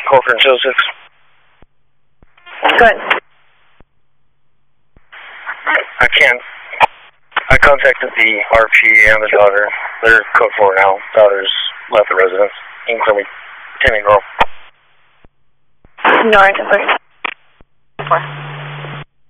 Corcoran 206. Go ahead. I can't. I contacted the RP and the daughter. They're code 4 now. Daughter's left the residence. You can clear me 10 and girl. No, 10 seconds. 4.